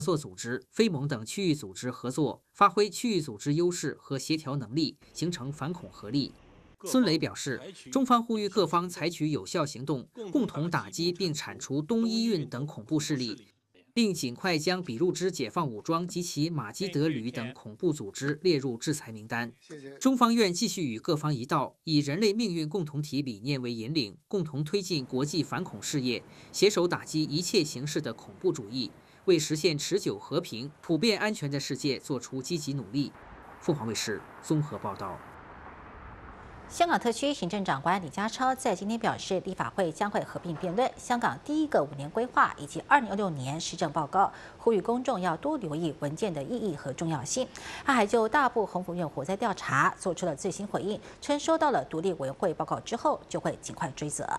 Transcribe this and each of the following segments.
作组织、非盟等区域组织合作，发挥区域组织优势和协调能力，形成反恐合力。孙磊表示，中方呼吁各方采取有效行动，共同打击并铲除东伊运等恐怖势力，并尽快将俾路支解放武装及其马基德旅等恐怖组织列入制裁名单。中方愿继续与各方一道，以人类命运共同体理念为引领，共同推进国际反恐事业，携手打击一切形式的恐怖主义，为实现持久和平、普遍安全的世界做出积极努力。凤凰卫视综合报道。 香港特区行政长官李家超在今天表示，立法会将会合并辩论香港第一个5年规划以及2026年施政报告，呼吁公众要多留意文件的意义和重要性。他还就大埔洪福苑火灾调查做出了最新回应，称收到了独立委员会报告之后，就会尽快追责。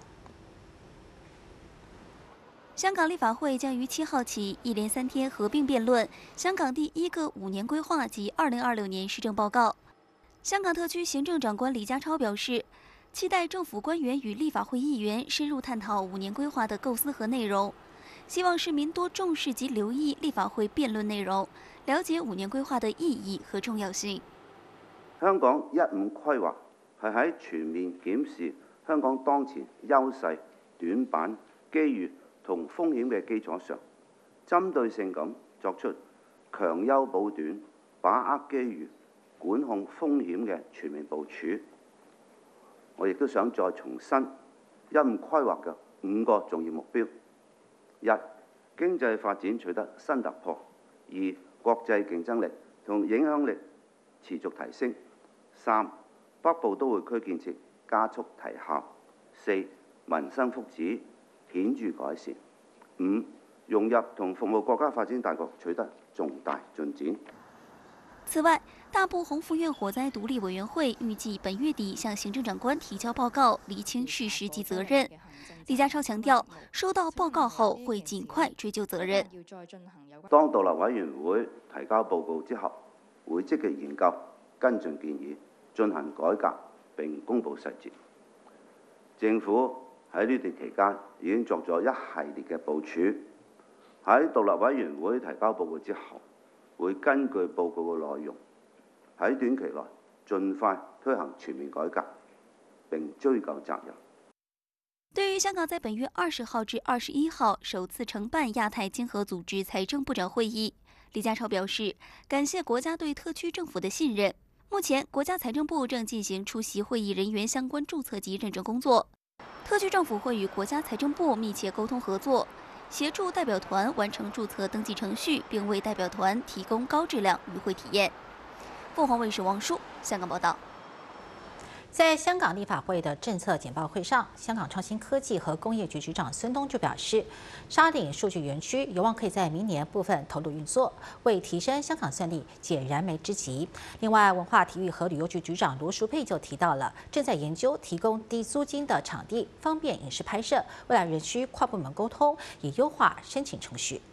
香港立法会将于7号起一连3天合并辩论香港第一个5年规划及2026年施政报告。香港特区行政长官李家超表示，期待政府官员与立法会议员深入探讨5年规划的构思和内容，希望市民多重视及留意立法會辯論內容，了解5年規劃的意義和重要性。 香港15規劃係喺全面檢視香港當前優勢、短板、機遇同風險嘅基礎上，針對性咁作出強優補短、把握機遇、管控風險嘅全面部署。我亦都想再重申15規劃嘅5個重要目標：一、經濟發展取得新突破；二、國際競爭力同影響力持續提升；三、北部都會區建設加速提效；四、民生福祉顯著改善；五、融入同服務國家發展大局取得重大進展。 此外，大埔洪福苑火灾独立委员会预计本月底向行政长官提交报告，厘清事实及责任。李家超強調，收到報告後會盡快追究責任。 當獨立委員會提交報告之後，會積極研究跟進建議，進行改革並公佈細節。政府喺呢段期間已經作咗一系列嘅部署。喺獨立委員會提交報告之後，會根據報告嘅內容，喺短期內盡快推行全面改革，並追究責任。 對於香港在本月20號至21號首次承辦亞太經合組織財政部長會議，李家超表示，感謝國家對特區政府的信任。目前，國家財政部正進行出席會議人員相關註冊及認證工作，特區政府會與國家財政部密切溝通合作，協助代表團完成註冊登記程序，並為代表團提供高質量與會體驗。鳳凰衛視王舒香港報道。 在香港立法會的政策簡報會上，香港創新科技和工業局局長孫東就表示，沙嶺數據園區有望可以在明年部分投入運作，為提升香港算力解燃眉之急。另外，文化體育和旅遊局局長羅淑佩就提到了，正在研究提供低租金的場地，方便影視拍攝，未來仍需跨部門溝通，以優化申請程序。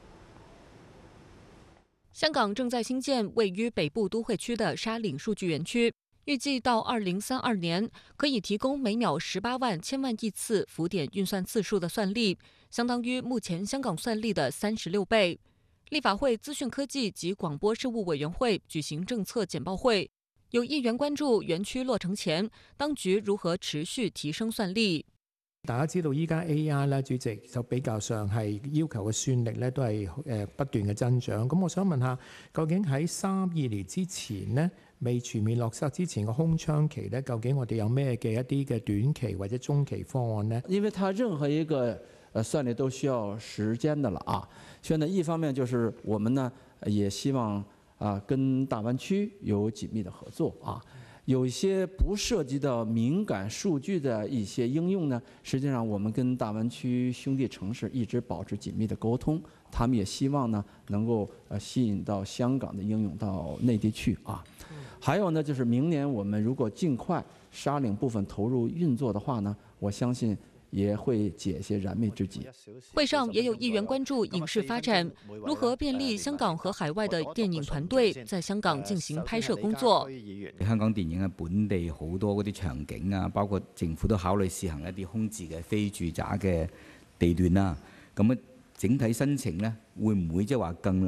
香港正在興建位於北部都會區的沙嶺數據園區。預計到2032年，可以提供每秒18萬千萬億次浮點運算次數的算力，相當於目前香港算力的36倍。立法會資訊科技及廣播事務委員會舉行政策簡報會，有議員關注園區落成前，當局如何持續提升算力。 大家知道依家 AI 咧，主席就比較上係要求嘅算力咧，都係不斷嘅增長。咁我想問下，究竟喺32年之前呢，未全面落實之前嘅空窗期呢，究竟我哋有咩嘅一啲嘅短期或者中期方案呢？ 因為它任何一個算力都需要時間的了啊。所以呢，一方面就是我們呢也希望跟大灣區有緊密的合作啊。有一些不涉及到敏感數據的一些應用呢，實際上我們跟大灣區兄弟城市一直保持緊密的溝通，他們也希望呢能夠吸引到香港的應用到內地去啊。還有呢，就是明年我們如果盡快沙嶺部分投入運作的話呢，我相信也會解一些燃眉之急。 會上也有議員關注影視發展，如何便利香港和海外的電影團隊在香港進行拍攝工作。 香港電影嘅本地好多嗰啲場景啊，包括政府都考慮試行一啲空置嘅非住宅嘅地段啦。咁啊，整體申請呢，會唔會即係話更